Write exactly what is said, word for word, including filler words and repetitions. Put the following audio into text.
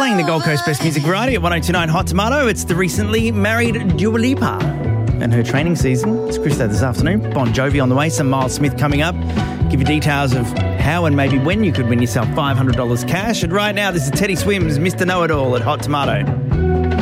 Playing the Gold Coast Best Music Variety at one oh two nine Hot Tomato, it's the recently married Dua Lipa and her training season. It's Chris there this afternoon. Bon Jovi on the way, some Miles Smith coming up. Give you details of how and maybe when you could win yourself five hundred dollars cash. And right now, this is Teddy Swims, Mister Know-It-All at Hot Tomato.